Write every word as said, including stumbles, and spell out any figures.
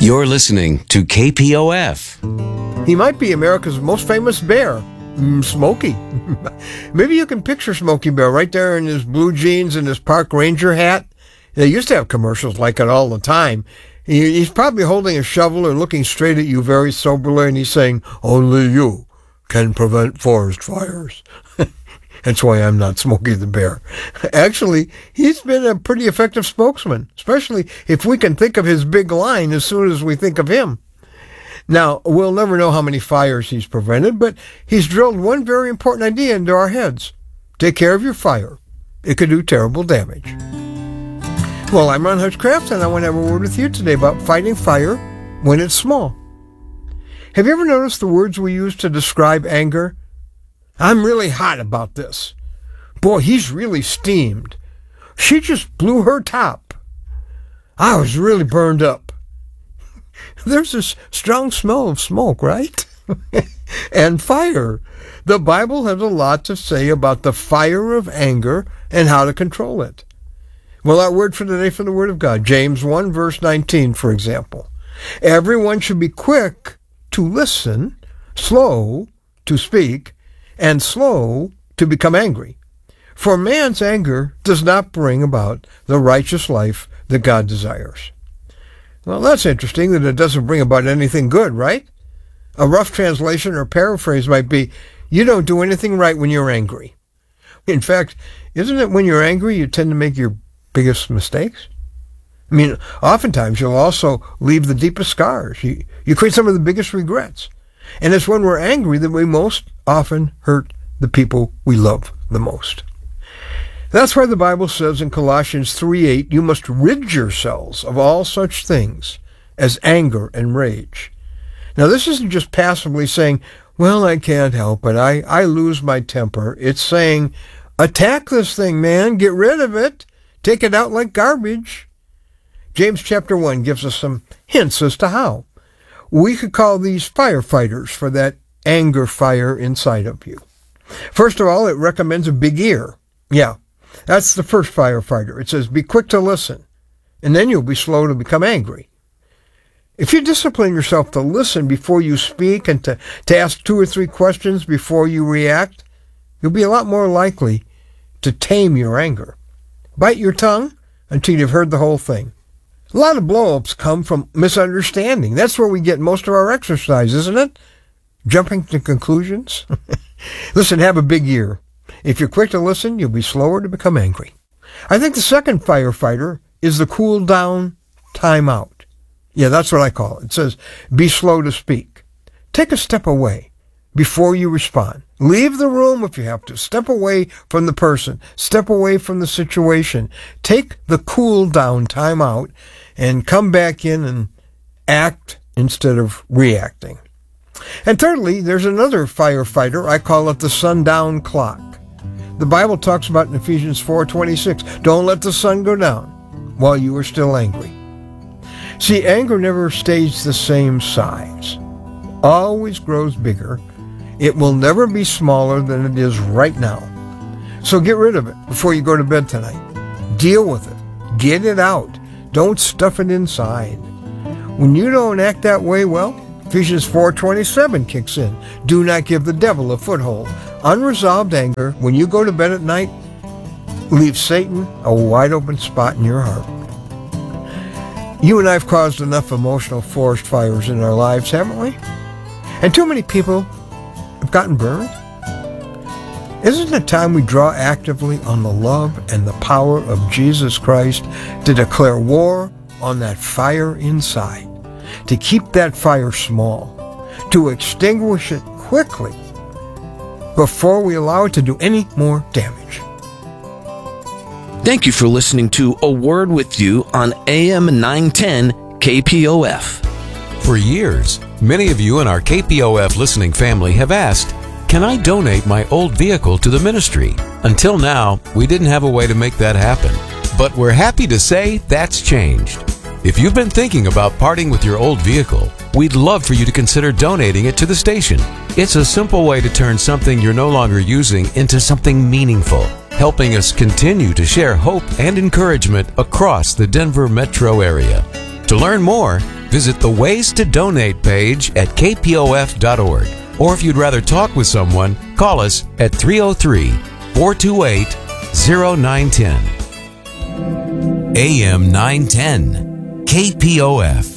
You're listening to K P O F. He might be America's most famous bear, mm, Smokey. Maybe you can picture Smokey Bear right there in his blue jeans and his park ranger hat. They used to have commercials like it all the time. He, he's probably holding a shovel or looking straight at you very soberly, and he's saying, "Only you can prevent forest fires." That's why I'm not Smokey the Bear. Actually, he's been a pretty effective spokesman, especially if we can think of his big line as soon as we think of him. Now, we'll never know how many fires he's prevented, but he's drilled one very important idea into our heads. Take care of your fire. It could do terrible damage. Well, I'm Ron Hutchcraft, and I want to have a word with you today about fighting fire when it's small. Have you ever noticed the words we use to describe anger? I'm really hot about this. Boy, he's really steamed. She just blew her top. I was really burned up. There's this strong smell of smoke, right? And fire. The Bible has a lot to say about the fire of anger and how to control it. Well, our word for today from the Word of God, James one, verse nineteen, for example. Everyone should be quick to listen, slow to speak, and slow to become angry. For man's anger does not bring about the righteous life that God desires. Well, that's interesting that it doesn't bring about anything good, right? A rough translation or paraphrase might be, you don't do anything right when you're angry. In fact, isn't it when you're angry you tend to make your biggest mistakes? I mean, oftentimes you'll also leave the deepest scars. You, you create some of the biggest regrets. And it's when we're angry that we most often hurt the people we love the most. That's why the Bible says in Colossians three eight, you must rid yourselves of all such things as anger and rage. Now, this isn't just passively saying, well, I can't help it. I, I lose my temper. It's saying, attack this thing, man. Get rid of it. Take it out like garbage. James chapter one gives us some hints as to how. We could call these firefighters for that anger fire inside of you. First of all, it recommends a big ear. Yeah, that's the first firefighter. It says, be quick to listen, and then you'll be slow to become angry. If you discipline yourself to listen before you speak and to, to ask two or three questions before you react, you'll be a lot more likely to tame your anger. Bite your tongue until you've heard the whole thing. A lot of blow-ups come from misunderstanding. That's where we get most of our exercise, isn't it? Jumping to conclusions. Listen, have a big ear. If you're quick to listen, you'll be slower to become angry. I think the second firefighter is the cool down time out. Yeah, that's what I call it. It says, be slow to speak. Take a step away before you respond. Leave the room if you have to. Step away from the person. Step away from the situation. Take the cool down time out and come back in and act instead of reacting. And thirdly, there's another firefighter. I call it the sundown clock. The Bible talks about in Ephesians four twenty-six, don't let the sun go down while you are still angry. See, anger never stays the same size. Always grows bigger. It will never be smaller than it is right now. So get rid of it before you go to bed tonight. Deal with it. Get it out. Don't stuff it inside. When you don't act that way, well, Ephesians four twenty-seven kicks in. Do not give the devil a foothold. Unresolved anger, when you go to bed at night, leaves Satan a wide open spot in your heart. You and I have caused enough emotional forest fires in our lives, haven't we? And too many people have gotten burned. Isn't it time we draw actively on the love and the power of Jesus Christ to declare war on that fire inside, to keep that fire small, to extinguish it quickly before we allow it to do any more damage? Thank you for listening to A Word With You on A M nine ten K P O F. For years, many of you in our K P O F listening family have asked, can I donate my old vehicle to the ministry? Until now, we didn't have a way to make that happen. But we're happy to say that's changed. If you've been thinking about parting with your old vehicle, we'd love for you to consider donating it to the station. It's a simple way to turn something you're no longer using into something meaningful, helping us continue to share hope and encouragement across the Denver metro area. To learn more, visit the Ways to Donate page at k p o f dot org. Or if you'd rather talk with someone, call us at three oh three, four two eight, oh nine one oh. A M nine ten, K P O F.